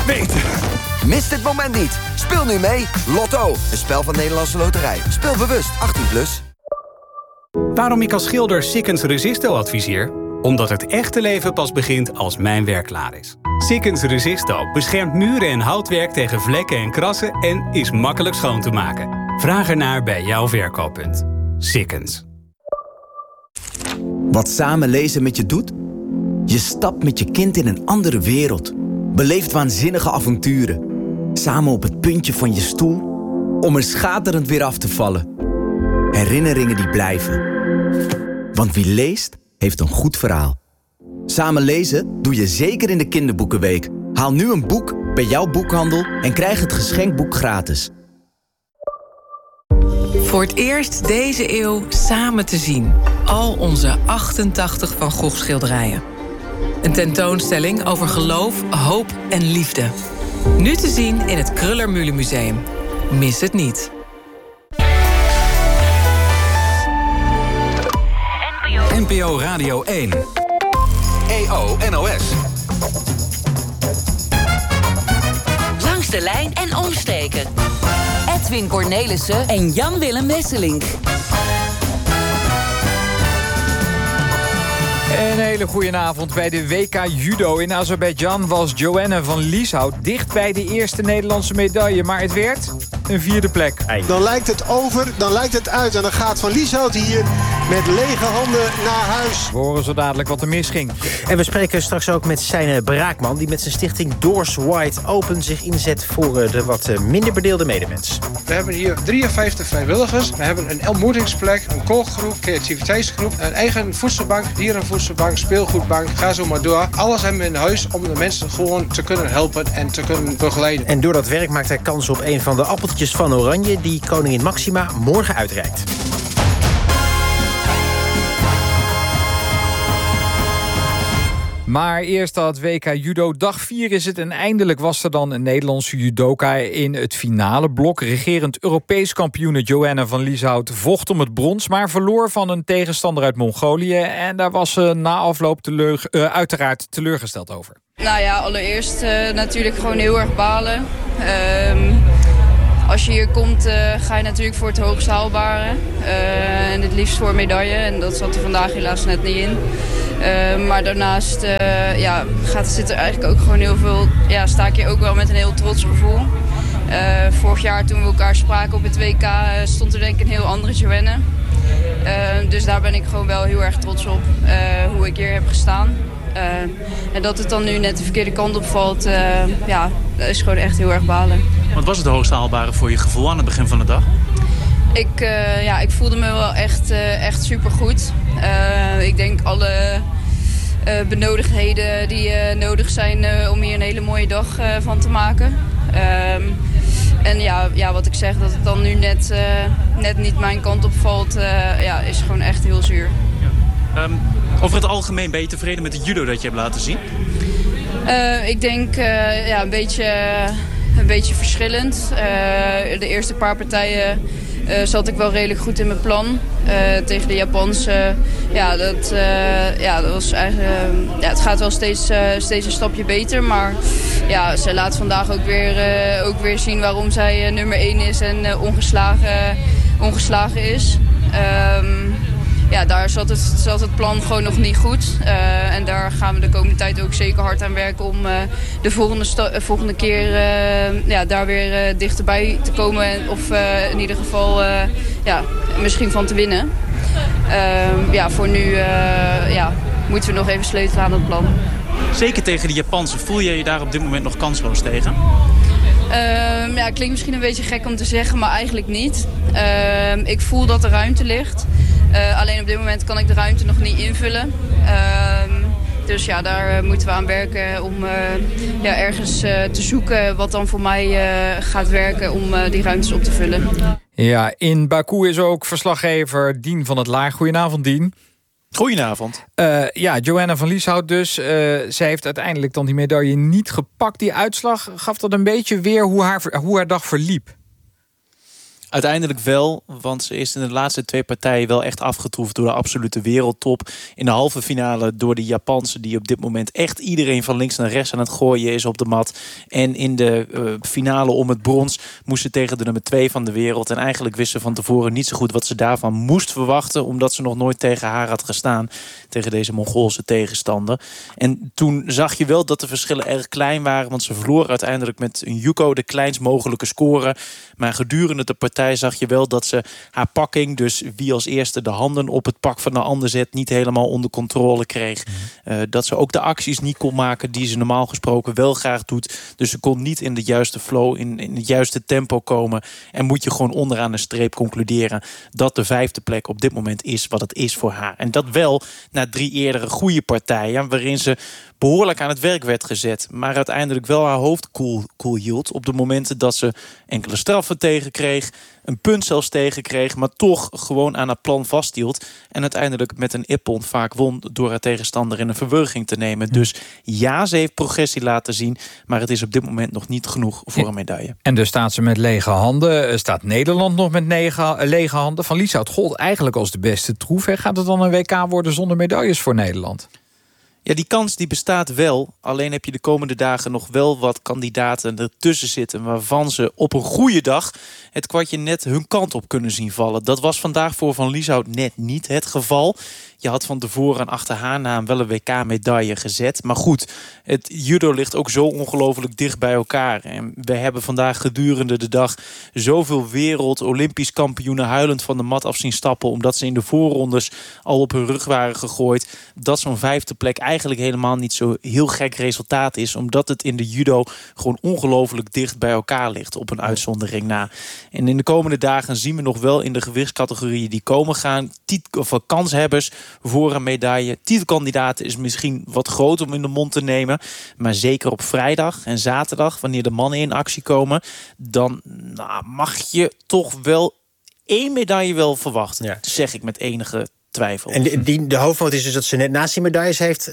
weten. Mis dit moment niet. Speel nu mee. Lotto, een spel van Nederlandse Loterij. Speel bewust, 18+. Waarom ik als schilder Sikkens Resisto adviseer? Omdat het echte leven pas begint als mijn werk klaar is. Sikkens Resisto beschermt muren en houtwerk tegen vlekken en krassen en is makkelijk schoon te maken. Vraag ernaar bij jouw verkooppunt. Sikkens. Wat samen lezen met je doet? Je stapt met je kind in een andere wereld. Beleeft waanzinnige avonturen. Samen op het puntje van je stoel om er schaterend weer af te vallen. Herinneringen die blijven. Want wie leest, heeft een goed verhaal. Samen lezen doe je zeker in de kinderboekenweek. Haal nu een boek bij jouw boekhandel en krijg het geschenkboek gratis. Voor het eerst deze eeuw samen te zien. Al onze 88 Van Gogh schilderijen. Een tentoonstelling over geloof, hoop en liefde. Nu te zien in het Kröller-Mühle Museum. Mis het niet. NPO Radio 1. EO NOS. Langs de lijn en omstreken. Edwin Cornelissen en Jan-Willem Wesselink. Een hele goede avond. Bij de WK Judo in Azerbeidzjan was Joanne van Lieshout dicht bij de eerste Nederlandse medaille. Maar het werd een 4e plek. Dan lijkt het over, dan lijkt het uit. En dan gaat Van Lieshout hier met lege handen naar huis. We horen zo dadelijk wat er misging. En we spreken straks ook met Stijne Braakman, die met zijn stichting Doors Wide Open zich inzet voor de wat minder bedeelde medemens. We hebben hier 53 vrijwilligers. We hebben een ontmoetingsplek, een kookgroep, creativiteitsgroep, een eigen voedselbank, dierenvoedselbank, speelgoedbank. Ga zo maar door. Alles hebben we in huis om de mensen gewoon te kunnen helpen en te kunnen begeleiden. En door dat werk maakt hij kans op een van de appeltjes van Oranje die koningin Maxima morgen uitreikt. Maar eerst dat WK Judo. Dag 4 is het en eindelijk was er dan een Nederlandse judoka in het finale blok. Regerend Europees kampioene Joanne van Lieshout vocht om het brons, maar verloor van een tegenstander uit Mongolië. En daar was ze na afloop uiteraard teleurgesteld over. Nou ja, allereerst natuurlijk gewoon heel erg balen. Als je hier komt ga je natuurlijk voor het hoogst haalbare. En het liefst voor een medaille. En dat zat er vandaag helaas net niet in. Maar daarnaast zit er eigenlijk ook gewoon heel veel... Ja, sta ik hier ook wel met een heel trots gevoel. Vorig jaar toen we elkaar spraken op het WK stond er denk ik een heel andere Joanne. Dus daar ben ik gewoon wel heel erg trots op hoe ik hier heb gestaan. En dat het dan nu net de verkeerde kant op valt, dat is gewoon echt heel erg balen. Wat was het hoogst haalbare voor je gevoel aan het begin van de dag? Ik voelde me wel echt supergoed. Ik denk alle benodigdheden die nodig zijn om hier een hele mooie dag van te maken. En wat ik zeg, dat het dan nu net niet mijn kant op valt, is gewoon echt heel zuur. Ja. Over het algemeen ben je tevreden met het judo dat je hebt laten zien? Ik denk een beetje verschillend. De eerste paar partijen zat ik wel redelijk goed in mijn plan. Tegen de Japanse, dat was eigenlijk, het gaat wel steeds een stapje beter. Maar ja, zij laat vandaag ook weer zien waarom zij nummer 1 is en ongeslagen is. Daar zat het plan gewoon nog niet goed. En daar gaan we de komende tijd ook zeker hard aan werken om de volgende keer daar weer dichterbij te komen. Of in ieder geval misschien van te winnen. Voor nu moeten we nog even sleutelen aan het plan. Zeker tegen de Japanse. Voel je je daar op dit moment nog kansloos tegen? Het klinkt misschien een beetje gek om te zeggen, maar eigenlijk niet. Ik voel dat er ruimte ligt. Alleen op dit moment kan ik de ruimte nog niet invullen. Dus daar moeten we aan werken om ergens te zoeken wat dan voor mij gaat werken om die ruimtes op te vullen. Ja, in Baku is ook verslaggever Dien van het Laar. Goedenavond, Dien. Goedenavond. Joanne van Lieshout dus. Zij heeft uiteindelijk dan die medaille niet gepakt. Die uitslag gaf dat een beetje weer hoe haar dag verliep. Uiteindelijk wel, want ze is in de laatste 2 partijen wel echt afgetroefd door de absolute wereldtop. In de halve finale door de Japanse, die op dit moment echt iedereen van links naar rechts aan het gooien is op de mat. En in de finale om het brons moest ze tegen de nummer 2 van de wereld. En eigenlijk wist ze van tevoren niet zo goed wat ze daarvan moest verwachten, omdat ze nog nooit tegen haar had gestaan, tegen deze Mongoolse tegenstander. En toen zag je wel dat de verschillen erg klein waren, want ze verloor uiteindelijk met een Yuko de kleinst mogelijke score. Maar gedurende de partij zag je wel dat ze haar pakking, dus wie als eerste de handen op het pak van de ander zet, niet helemaal onder controle kreeg. Dat ze ook de acties niet kon maken die ze normaal gesproken wel graag doet. Dus ze kon niet in de juiste flow, in het juiste tempo komen. En moet je gewoon onderaan de streep concluderen dat de 5e plek op dit moment is wat het is voor haar. En dat wel na 3 eerdere goede partijen, waarin ze behoorlijk aan het werk werd gezet, maar uiteindelijk wel haar hoofd koel hield op de momenten dat ze enkele straffen tegenkreeg, een punt zelfs tegenkreeg, maar toch gewoon aan het plan vasthield en uiteindelijk met een ippon vaak won door haar tegenstander in een verwurging te nemen. Dus ja, ze heeft progressie laten zien, maar het is op dit moment nog niet genoeg voor een medaille. En dus staat ze met lege handen. Staat Nederland nog met lege handen. Van Lieshout gold eigenlijk als de beste troef. Gaat het dan een WK worden zonder medailles voor Nederland? Ja, die kans die bestaat wel. Alleen heb je de komende dagen nog wel wat kandidaten ertussen zitten, waarvan ze op een goede dag het kwartje net hun kant op kunnen zien vallen. Dat was vandaag voor Van Lieshout net niet het geval. Je had van tevoren achter haar naam wel een WK-medaille gezet. Maar goed, het judo ligt ook zo ongelooflijk dicht bij elkaar. En we hebben vandaag gedurende de dag zoveel Olympisch kampioenen huilend van de mat af zien stappen, omdat ze in de voorrondes al op hun rug waren gegooid, dat zo'n 5e plek eigenlijk helemaal niet zo heel gek resultaat is, omdat het in de judo gewoon ongelooflijk dicht bij elkaar ligt, op een uitzondering na. En in de komende dagen zien we nog wel in de gewichtscategorieën die komen gaan kanshebbers voor een medaille. Titelkandidaten is misschien wat groot om in de mond te nemen, maar zeker op vrijdag en zaterdag, wanneer de mannen in actie komen, dan mag je toch wel 1 medaille wel verwachten. Ja. Zeg ik met enige twijfel. En de hoofdmoot is dus dat ze net naast die medailles heeft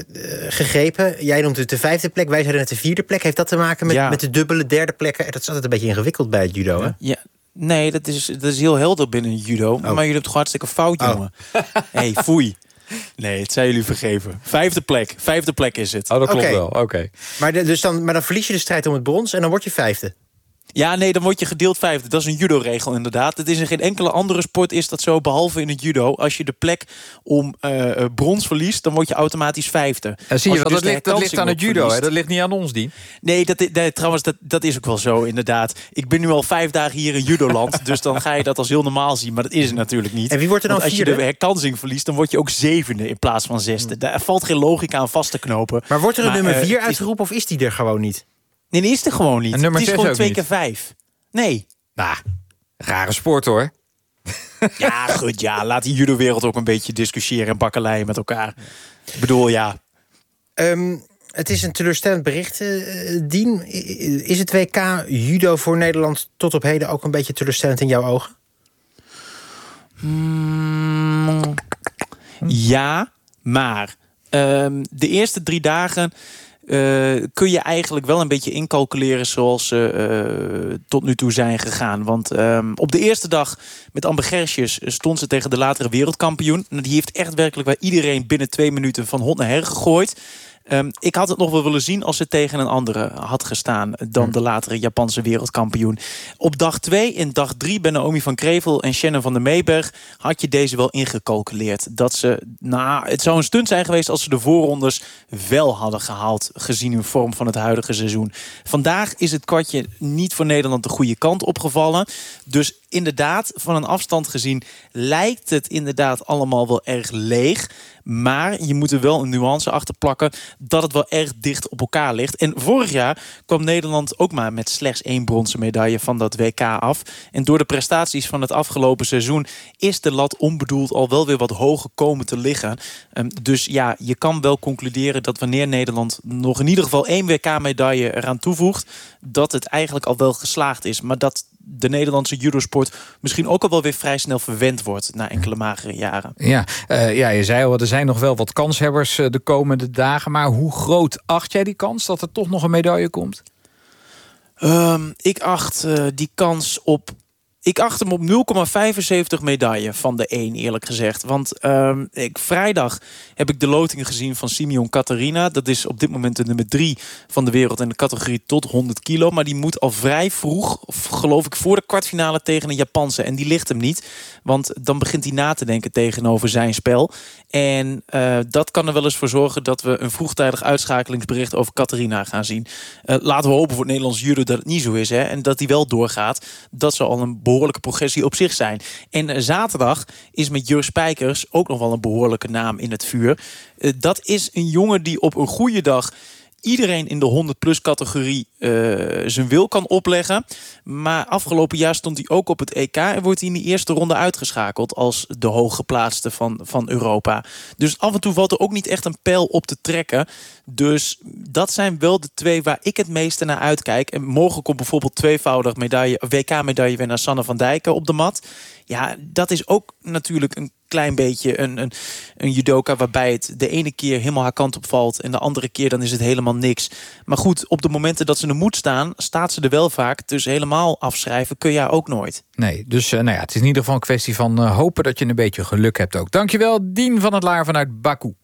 gegrepen. Jij noemt het de 5e plek, wij zeiden net de 4e plek. Heeft dat te maken met de dubbele 3e plekken? Dat is altijd een beetje ingewikkeld bij het judo, hè? Ja. Nee, dat is heel helder binnen judo. Maar jullie hebben het hartstikke fout, jongen. Hey, foei. Nee, het zijn jullie vergeven. 5e plek is het. Oh, dat klopt wel. Oké. Maar dan verlies je de strijd om het brons en dan word je 5e. Ja, nee, dan word je gedeeld 5e. Dat is een judo-regel inderdaad. Het is in geen enkele andere sport is dat zo, behalve in het judo. Als je de plek om brons verliest, dan word je automatisch 5e. Zie je wel, dat ligt aan het judo, hè? Dat ligt niet aan ons, Dien. Nee, trouwens, dat is ook wel zo, inderdaad. Ik ben nu al 5 dagen hier in judoland, dus dan ga je dat als heel normaal zien. Maar dat is het natuurlijk niet. En wie wordt er dan 4e? Als je de herkansing verliest, dan word je ook 7e in plaats van 6e. Daar valt geen logica aan vast te knopen. Maar wordt er een nummer 4 uitgeroepen of is die er gewoon niet? Nee, die is er gewoon niet. Het is gewoon 2 keer 5. Nee. Rare sport, hoor. Ja, goed, ja. Laat die judo-wereld ook een beetje discussiëren en bakkeleien met elkaar. Ik bedoel, ja. Het is een teleurstellend bericht, Dien. Is het WK judo voor Nederland tot op heden ook een beetje teleurstellend in jouw ogen? Ja, maar de eerste 3 dagen kun je eigenlijk wel een beetje incalculeren zoals ze tot nu toe zijn gegaan. Want op de eerste dag met Amber Gersjes stond ze tegen de latere wereldkampioen. En die heeft echt werkelijk bij iedereen binnen 2 minuten van hot naar her gegooid. Ik had het nog wel willen zien als ze tegen een andere had gestaan dan de latere Japanse wereldkampioen. Op dag 2 en dag 3 bij Naomi van Krevel en Shannon van der Meeberg had je deze wel ingecalculeerd. Dat ze, het zou een stunt zijn geweest als ze de voorrondes wel hadden gehaald, gezien hun vorm van het huidige seizoen. Vandaag is het kwartje niet voor Nederland de goede kant opgevallen. Dus inderdaad, van een afstand gezien lijkt het inderdaad allemaal wel erg leeg. Maar je moet er wel een nuance achter plakken dat het wel erg dicht op elkaar ligt. En vorig jaar kwam Nederland ook maar met slechts 1 bronzen medaille van dat WK af. En door de prestaties van het afgelopen seizoen is de lat onbedoeld al wel weer wat hoger komen te liggen. Dus ja, je kan wel concluderen dat wanneer Nederland nog in ieder geval 1 WK-medaille eraan toevoegt, dat het eigenlijk al wel geslaagd is. Maar dat de Nederlandse judosport misschien ook al wel weer vrij snel verwend wordt na enkele magere jaren. Ja, je zei al, er zijn nog wel wat kanshebbers de komende dagen. Maar hoe groot acht jij die kans dat er toch nog een medaille komt? Ik acht die kans op Ik acht hem op 0,75 medaille van de 1, eerlijk gezegd. Want vrijdag heb ik de lotingen gezien van Simeon Katerina. Dat is op dit moment de nummer 3 van de wereld in de categorie tot 100 kilo. Maar die moet al vrij vroeg, of geloof ik voor de kwartfinale tegen een Japanse. En die ligt hem niet. Want dan begint hij na te denken tegenover zijn spel. En dat kan er wel eens voor zorgen dat we een vroegtijdig uitschakelingsbericht over Katerina gaan zien. Laten we hopen voor het Nederlands judo dat het niet zo is. Hè, en dat hij wel doorgaat. Dat zal al een behoorlijke progressie op zich zijn. En zaterdag is met Jur Spijkers ook nog wel een behoorlijke naam in het vuur. Dat is een jongen die op een goede dag iedereen in de 100-plus categorie zijn wil kan opleggen. Maar afgelopen jaar stond hij ook op het EK en wordt hij in de eerste ronde uitgeschakeld als de hooggeplaatste van Europa. Dus af en toe valt er ook niet echt een pijl op te trekken. Dus dat zijn wel de 2 waar ik het meeste naar uitkijk. En morgen komt bijvoorbeeld tweevoudig WK-medaillewinnaar Sanne van Dijken op de mat. Ja, dat is ook natuurlijk een klein beetje een judoka waarbij het de ene keer helemaal haar kant op valt en de andere keer dan is het helemaal niks. Maar goed, op de momenten dat ze er moet staan, staat ze er wel vaak. Dus helemaal afschrijven kun je ook nooit. Nee, dus het is in ieder geval een kwestie van hopen dat je een beetje geluk hebt ook. Dankjewel, Dien van het Laar vanuit Baku.